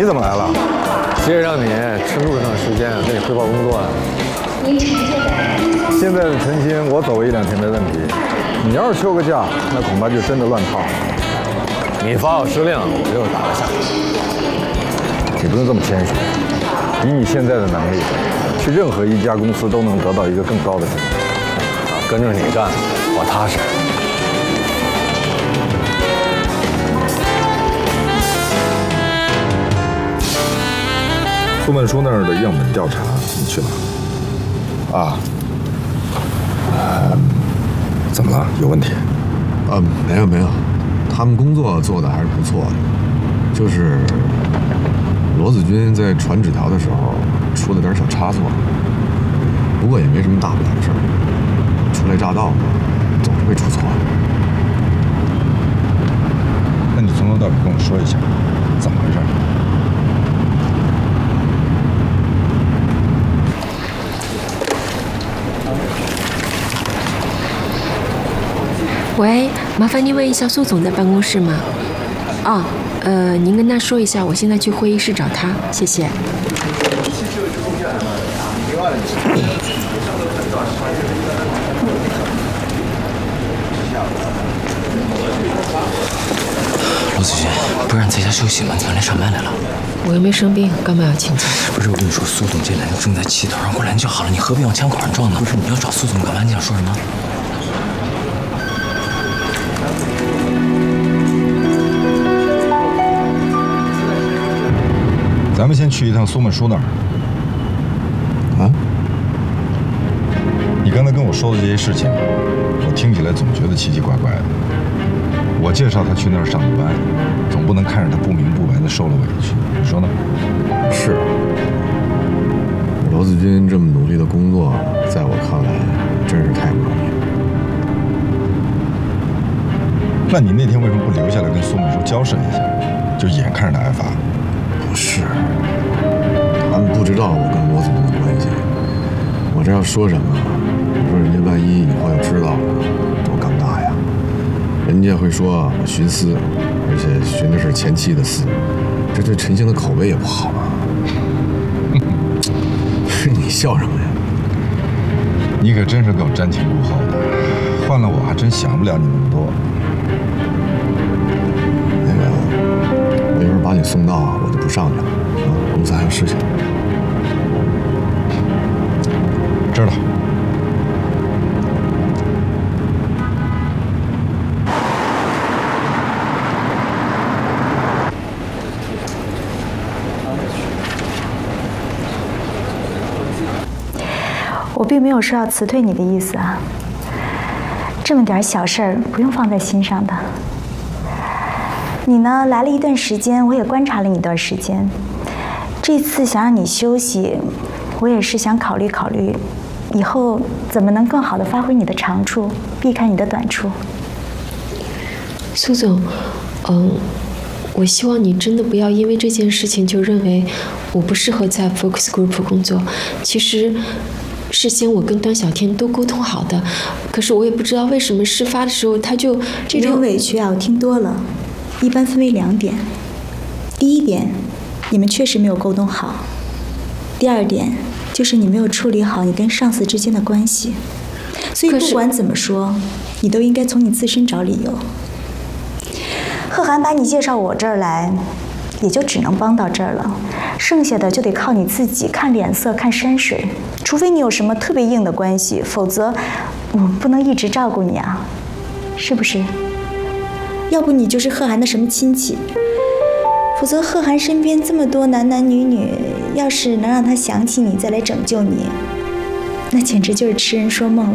怎么来了？ 接着让你撑住上时间，跟你汇报工作啊。 现在的陈星，我走1-2天没问题。你要是休个假，那恐怕就真的乱套。 你发我施令，我就打个下。 你不用这么谦虚。以你现在的能力，去任何一家公司都能得到一个更高的职位。 跟着你干，我踏实。 苏曼书那儿的样本调查，你去了？啊？怎么了？有问题？ 没有，他们工作做的还是不错的，就是罗子君在传纸条的时候出了点小差错，不过也没什么大不了的事儿。初来乍到嘛，总是会出错的。 那你从头到尾跟我说一下，怎么回事？ 喂，麻烦您问一下苏总在办公室吗？哦，您跟他说一下，我现在去会议室找他，谢谢。 罗子君，不让你在家休息吗？你怎么来上班来了？ 我又没生病，干嘛要请假？ 不是，我跟你说，苏总这两天正在气头上，过来就好了，你何必往枪口上撞呢？不是，你要找苏总干嘛？你想说什么？ 咱们先去一趟苏曼书那儿。 啊？ 你刚才跟我说的这些事情，我听起来总觉得奇奇怪怪的。我介绍他去那儿上个班，总不能看着他不明不白的受了委屈，你说呢？ 是。罗子君这么努力的工作，在我看来真是太不容易了。 那你那天为什么不留下来跟苏曼书交涉一下，就眼看着他挨罚？ 不是，他们不知道我跟罗子君的关系。我这要说什么？我说人家万一以后要知道了，多尴尬呀！人家会说我徇私，而且徇的是前妻的私，这对陈星的口碑也不好啊。你笑什么呀？ 你可真是够瞻前顾后的，换了我还真想不了你那么多。 那个，我一会儿把你送到，我就不上去了啊，公司还有事情。 知道。 我并没有说要辞退你的意思啊，这么点小事儿不用放在心上的。你呢，来了一段时间，我也观察了你一段时间。这次想让你休息，我也是想考虑考虑，以后怎么能更好的发挥你的长处，避开你的短处。 苏总，我希望你真的不要因为这件事情就认为我不适合在 Focus Group 工作。其实事先我跟段小天都沟通好的，可是我也不知道为什么事发的时候他就这种委屈啊，我听多了。一般分为2点，第一点，你们确实没有沟通好；第二点，就是你没有处理好你跟上司之间的关系。所以不管怎么说，你都应该从你自身找理由。贺涵把你介绍我这儿来，也就只能帮到这儿了，剩下的就得靠你自己，看脸色看山水。除非你有什么特别硬的关系，否则我们不能一直照顾你啊，是不是？要不你就是贺涵的什么亲戚，否则贺涵身边这么多男男女女，要是能让他想起你再来拯救你，那简直就是痴人说梦了。